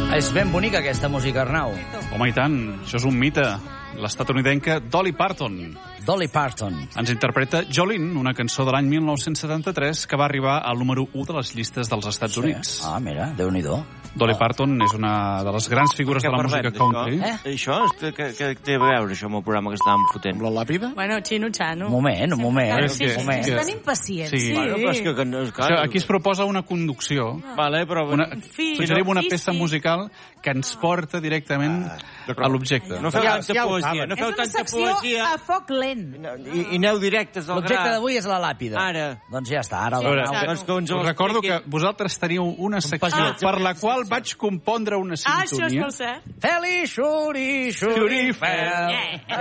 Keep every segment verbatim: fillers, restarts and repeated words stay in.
És ben bonica aquesta música, Arnau. Home, i tant, això és un mite. L'estatunidenca Dolly Parton. Dolly Parton. Ens interpreta Jolene, una cançó de l'any mil nou-cents setanta-tres que va arribar al número u de les llistes dels Estats Sí. Units. Ah, mira, Déu-n'hi-do. Dolly Parton és una de les grans figures de la música country. Eh? Això? Què, què, què té a veure, això, amb el programa que estàvem fotent? La làpida? Bueno, Chino Chano. Un moment, un moment. És que- un moment. és que- Estan impacients. Sí. Bueno, però és que, que no, és clar, Això, aquí es proposa una conducció. Vale, però... Una, fi, suggerim una sí, peça sí. musical que ens porta directament a l'objecte. No feu Ja- tanta ja ho poesia, saben. no És feu una tanta secció poesia a foc lent. i, i aneu directes al gra. L'objecte d'avui és la làpida. Ara. Doncs ja està, ara A veure, l'Arnau. Doncs que ens ho us recordo que expliqui. vosaltres teniu una secció passatge. per la qual vaig compondre una Ah, això és sintonia. molt cert. Feli, xuri, xuri, fel.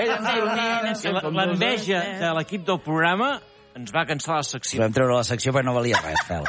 L'enveja de l'equip del programa ens va cancel·lar la secció. Vam treure la secció perquè no valia res, Fel.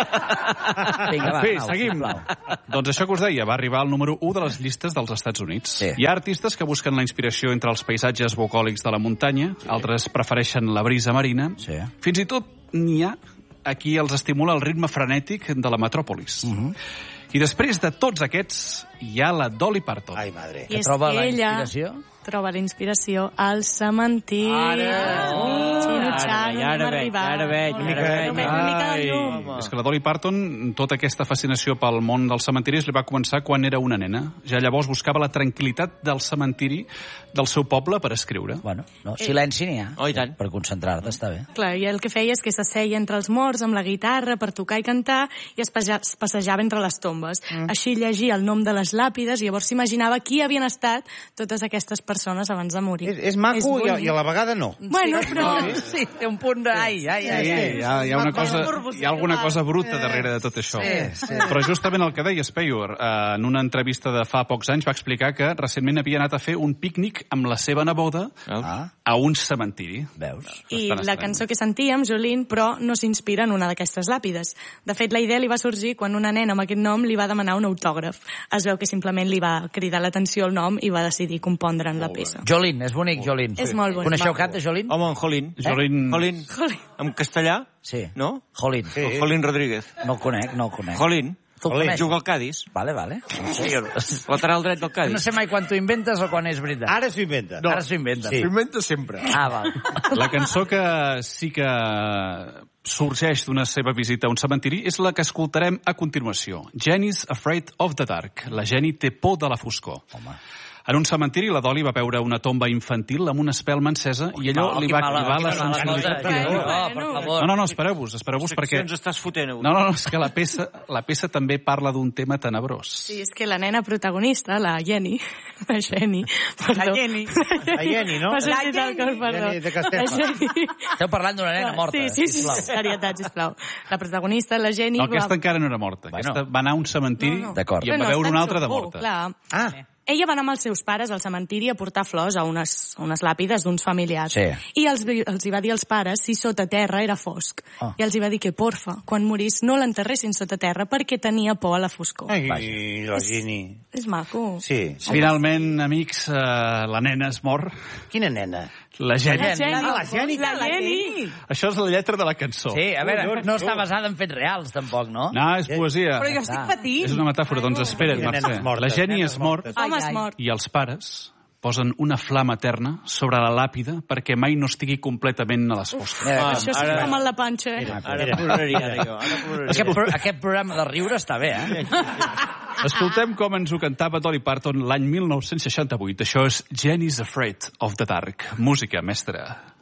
Vinga, va, Bé, Arnau, seguim. sisplau. Doncs això que us deia, va arribar al número u de les llistes dels Estats Units. Sí. Hi ha artistes que busquen la inspiració entre els paisatges bucòlics de la muntanya, altres prefereixen la brisa marina. Sí. Fins i tot n'hi ha a qui els estimula el ritme frenètic de la metròpolis. Mhm. I després de tots aquests, hi ha la Dolly Parton. Ai, madre. I és troba la que ella inspiració? troba la inspiració al cementiri. Ara! Oh, Chino Ara Chano, veig, ara hem veig, arribat. ara veig, Només ara veig. Només una mica de Ai, llum. és que la Dolly Parton, tota aquesta fascinació pel món dels cementiris li va començar quan era una nena. Ja llavors buscava la tranquil·litat del cementiri del seu poble per escriure. Bueno, no, silenci n'hi ha. Oh, i tant. Per concentrar-te, està bé. Clar, i el que feia és que s'asseia entre els morts amb la guitarra per tocar i cantar i es paja- es passejava entre les tombes. Mm. Així llegia el nom de les làpides i llavors s'imaginava qui havien estat totes aquestes persones abans de morir. És, és maco i, a, bonic. i a la vegada no. Bueno, però... Sí, té un punt de... Ai, ai, ai, Sí, ai. hi ha, hi ha, una cosa, hi ha alguna cosa bruta darrere de tot això. Sí, sí. Però justament el que deia Speyor, eh, en una entrevista de fa pocs anys, va explicar que recentment havia anat a fer un pícnic amb la seva neboda Ah, a un cementiri. veus? I Bastant la estrany. cançó que sentíem, Jolene, però no s'inspira en una d'aquestes làpides. De fet, la idea li va sorgir quan una nena amb aquest nom li va demanar un autògraf. Es veu que simplement li va cridar l'atenció el nom i va decidir compondre en la peça. Jolín, és bonic, Jolín. És molt bonic. Coneixeu cap de Jolín? Home, en Jolín. Jolín- Jolín. En castellà? Sí. No? Jolín. Sí. Jolín Rodríguez. No el conec, no el conec. Jolín. Tu el coneixes? Juga al Cádiz. Vale, vale. Lateral dret del Cádiz. No sé mai quan t'ho inventes o quan és veritat. Ara s'ho inventa. Ara s'ho inventen. Sí. S'inventa sempre. Ah, val. La cançó que sí que sorgeix d'una seva visita a un cementiri és la que escoltarem a continuació. Jenny's Afraid of the Dark. La Jenny té por de la foscor. Home. En un cementiri, la Dolly va veure una tomba infantil amb una espelma encesa i allò Oh, li que va mala- activar que la mala sensibilitat. cosa, Bueno, no, per bueno. favor. No, no, no, espereu-vos, espereu-vos perquè... Seccions estàs fotent avui. No, no, no, és que la peça, la peça també parla d'un tema tenebrós. Sí, és que la nena protagonista, la Jenny, la Jenny, perdó. La Jenny. La Jenny, no? M'ha sortit La el cor, perdó. Jenny de Castefa. La Jenny. Esteu parlant d'una nena morta, Sí, sí, sí, sisplau. serietat, sisplau. La protagonista, la Jenny... No, aquesta encara no era morta. Bueno. Aquesta va anar a un cementiri No, no. D'acord. i en va Bueno, veure està una en altra de segur, morta. Clar. Ah, Ella va anar amb els seus pares al cementiri a portar flors a unes, a unes làpides d'uns familiars. Sí. I els, els hi va dir als pares si sota terra era fosc. Ah. I els hi va dir que, porfa, quan morís no l'enterressin sota terra perquè tenia por a la foscor. ai, la Jenny. És maco. Sí. Finalment, amics, eh, la nena es mor. Quina nena? La Jenny. La Jenny. Ah, la Jenny. La Jenny. Això és la lletra de la cançó. Sí, a veure, no està basada en fets reals, tampoc, no? No, és poesia. Però jo estic patint. És una metàfora. Doncs espera't, Nenes Mercè. mortes, La Jenny nenes es mor mortes. Home Ai, es ai. mort. i els pares posen una flama eterna sobre la làpida perquè mai no estigui completament a les fosques. Eh, Això sí ara- que amb la panxa, eh? Mira, Ara mira. ploraria, ara jo. Ara ploraria. Aquest, pro aquest programa de riure està bé, eh? Escoltem com ens ho cantava Dolly Parton l'any mil nou-cents seixanta-vuit. Això és Jenny's Afraid of the Dark. Música, mestre.